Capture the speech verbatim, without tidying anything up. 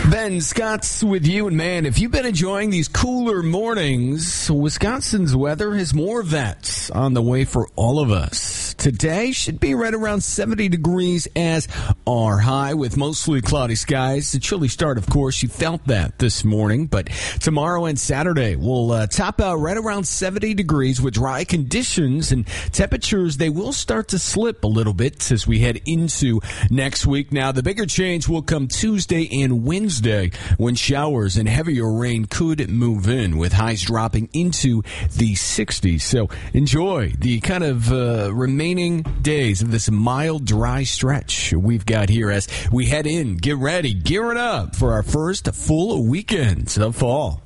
Ben Scott's with you, and man, if you've been enjoying these cooler mornings, Wisconsin's weather has more of that on the way for all of us. Today should be right around seventy degrees as our high with mostly cloudy skies. A chilly start, of course. You felt that this morning, but tomorrow and Saturday will uh, top out right around seventy degrees with dry conditions, and temperatures, they will start to slip a little bit as we head into next week. Now, the bigger change will come Tuesday and Wednesday when showers and heavier rain could move in with highs dropping into the sixties. So enjoy the kind of uh, remaining days of this mild, dry stretch we've got here as we head in, get ready, gearing up for our first full weekend of fall.